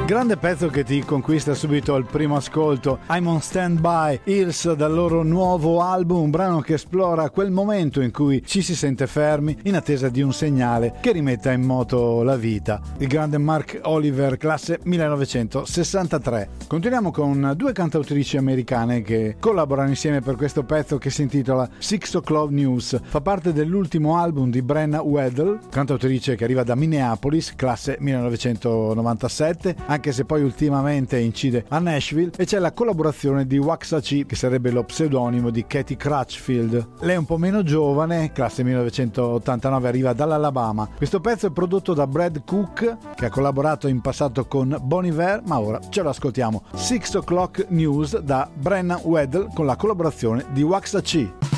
Grande pezzo che ti conquista subito al primo ascolto, I'm on Standby, Hills dal loro nuovo album, un brano che esplora quel momento in cui ci si sente fermi in attesa di un segnale che rimetta in moto la vita. Il grande Mark Oliver, classe 1963. Continuiamo con due cantautrici americane che collaborano insieme per questo pezzo che si intitola Six O'Clock News. Fa parte dell'ultimo album di Brenna Weddle, cantautrice che arriva da Minneapolis, classe 1997, anche se poi ultimamente incide a Nashville, e c'è la collaborazione di Waxahachie, che sarebbe lo pseudonimo di Katie Crutchfield. Lei è un po' meno giovane, classe 1989, arriva dall'Alabama. Questo pezzo è prodotto da Brad Cook, che ha collaborato in passato con Bon Iver, ma ora ce lo ascoltiamo. Six O'Clock News da Brenna Weddle con la collaborazione di Waxahachie.